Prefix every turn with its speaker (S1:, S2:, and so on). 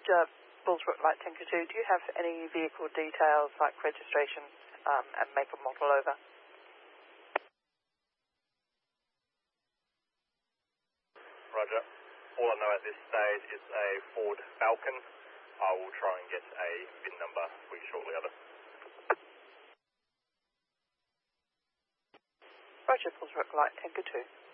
S1: Bullsbrook Light Tanker 2, do you have any vehicle details like registration and make and model over?
S2: Roger. All I know at this stage is a Ford Falcon. I will try and get a VIN number for you shortly, over.
S1: Roger, Bullsbrook Light Tanker 2.